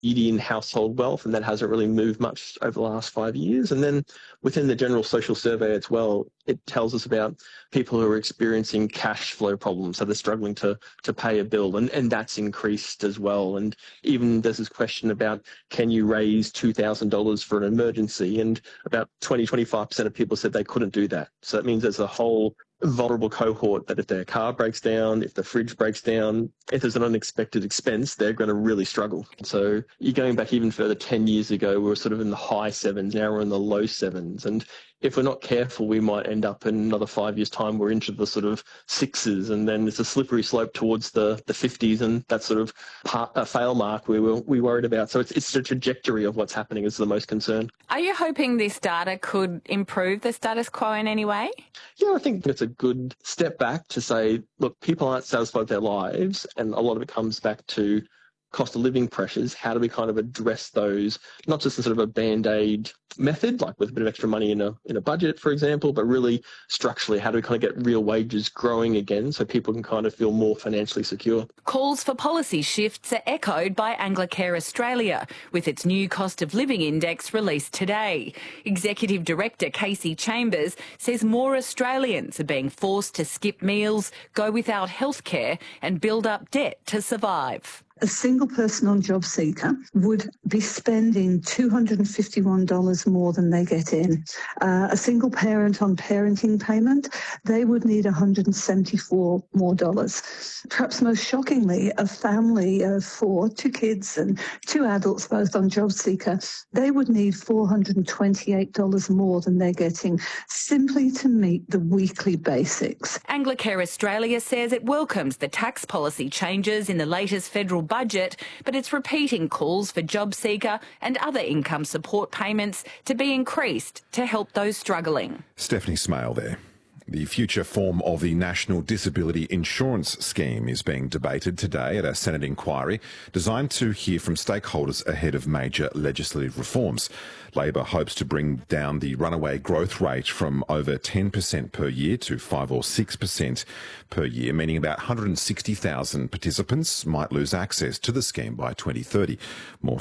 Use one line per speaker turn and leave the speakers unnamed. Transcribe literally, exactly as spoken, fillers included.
median household wealth, and that hasn't really moved much over the last five years. And then within the general social survey as well, it tells us about people who are experiencing cash flow problems, so they're struggling to to pay a bill, and, and that's increased as well. And even there's this question about, can you raise two thousand dollars for an emergency? And about twenty, twenty-five percent of people said they couldn't do that. So that means there's a whole vulnerable cohort that if their car breaks down, if the fridge breaks down, if there's an unexpected expense, they're going to really struggle. So you're going back even further, ten years ago, we were sort of in the high sevens, now we're in the low sevens. And if we're not careful, we might end up in another five years' time, we're into the sort of sixes, and then it's a slippery slope towards the, the fifties, and that sort of part, a fail mark we were we worried about. So it's, it's the trajectory of what's happening is the most concern.
Are you hoping this data could improve the status quo in any way?
Yeah, I think it's a good step back to say, look, people aren't satisfied with their lives, and a lot of it comes back to cost of living pressures. How do we kind of address those, not just in sort of a band-aid method, like with a bit of extra money in a in a budget, for example, but really structurally, how do we kind of get real wages growing again so people can kind of feel more financially secure?
Calls for policy shifts are echoed by Anglicare Australia, with its new cost of living index released today. Executive Director Casey Chambers says more Australians are being forced to skip meals, go without healthcare and build up debt to survive.
A single person on JobSeeker would be spending two hundred fifty-one dollars more than they get in. Uh, a single parent on parenting payment, they would need one hundred seventy-four more dollars. Perhaps most shockingly, a family of four, two kids and two adults, both on JobSeeker, they would need four hundred twenty-eight dollars more than they're getting simply to meet the weekly basics.
Anglicare Australia says it welcomes the tax policy changes in the latest federal budget, but it's repeating calls for JobSeeker and other income support payments to be increased to help those struggling.
Stephanie Smale there. The future form of the National Disability Insurance Scheme is being debated today at a Senate inquiry designed to hear from stakeholders ahead of major legislative reforms. Labor hopes to bring down the runaway growth rate from over ten percent per year to five or six percent per year, meaning about one hundred sixty thousand participants might lose access to the scheme by twenty thirty. More